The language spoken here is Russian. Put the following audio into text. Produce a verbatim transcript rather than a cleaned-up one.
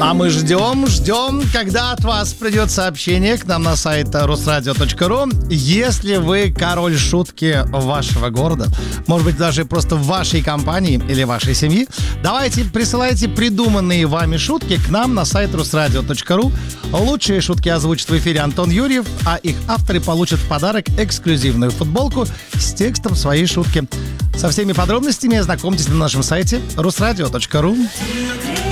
А мы ждем, ждем, когда от вас придет сообщение к нам на сайт русрадио точка ру. Если вы король шутки вашего города, может быть, даже просто в вашей компании или вашей семьи, давайте присылайте придуманные вами шутки к нам на сайт русрадио точка ру. Лучшие шутки озвучит в эфире Антон Юрьев, а их авторы получат в подарок эксклюзивную футболку с текстом своей шутки. Со всеми подробностями ознакомьтесь на нашем сайте русрадио точка ру.